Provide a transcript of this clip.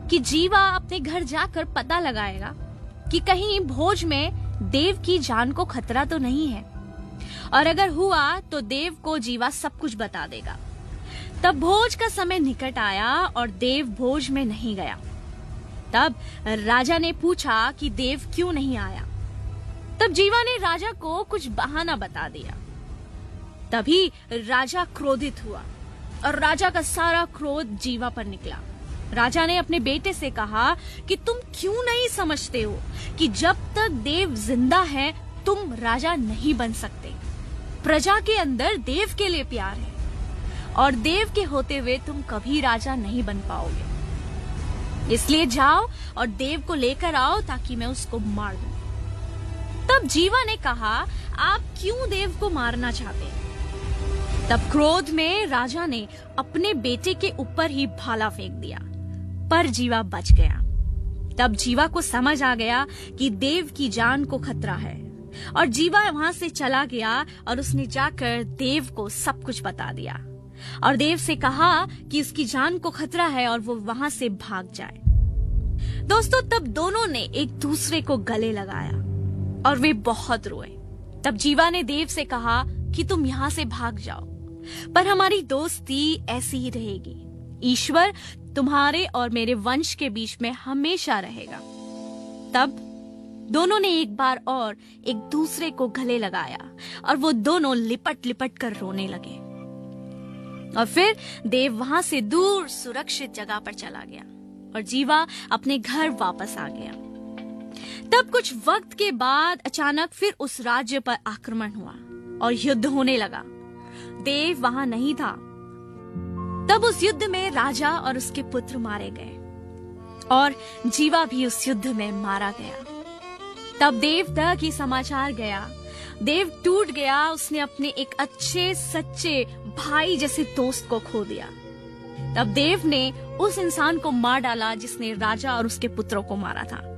कि जीवा अपने घर जाकर पता लगाएगा कि कहीं भोज में देव की जान को खतरा तो नहीं है, और अगर हुआ तो देव को जीवा सब कुछ बता देगा। तब भोज का समय निकट आया और देव भोज में नहीं गया। तब राजा ने पूछा कि देव क्यों नहीं आया। तब जीवा ने राजा को कुछ बहाना बता दिया। तभी राजा क्रोधित हुआ और राजा का सारा क्रोध जीवा पर निकला। राजा ने अपने बेटे से कहा कि तुम क्यों नहीं समझते हो कि जब तक देव जिंदा है तुम राजा नहीं बन सकते। प्रजा के अंदर देव के लिए प्यार है और देव के होते हुए तुम कभी राजा नहीं बन पाओगे। इसलिए जाओ और देव को लेकर आओ ताकि मैं उसको मार दूं। तब जीवा ने कहा, आप क्यों देव को मारना चाहते हैं? तब क्रोध में राजा ने अपने बेटे के ऊपर ही भाला फेंक दिया, पर जीवा बच गया। तब जीवा को समझ आ गया कि देव की जान को खतरा है और जीवा वहां से चला गया और उसने जाकर देव को सब कुछ बता दिया और देव से कहा कि उसकी जान को खतरा है और वो वहां से भाग जाए। दोस्तों, तब दोनों ने एक दूसरे को गले लगाया और वे बहुत रोए। तब जीवा ने देव से कहा कि तुम यहाँ से भाग जाओ, पर हमारी दोस्ती ऐसी ही रहेगी। ईश्वर तुम्हारे और मेरे वंश के बीच में हमेशा रहेगा। तब दोनों ने एक बार और एक दूसरे को गले लगाया और वो दोनों लिपट लिपट कर रोने लगे। और फिर देव वहां से दूर सुरक्षित जगह पर चला गया और जीवा अपने घर वापस आ गया। तब कुछ वक्त के बाद अचानक फिर उस राज्य पर आक्रमण हुआ और युद्ध होने लगा। देव वहां नहीं था। तब उस युद्ध में राजा और उसके पुत्र मारे गए और जीवा भी उस युद्ध में मारा गया। तब देव तक ये समाचार गया। देव टूट गया। उसने अपने एक अच्छे सच्चे भाई जैसे दोस्त को खो दिया। तब देव ने उस इंसान को मार डाला जिसने राजा और उसके पुत्रों को मारा था।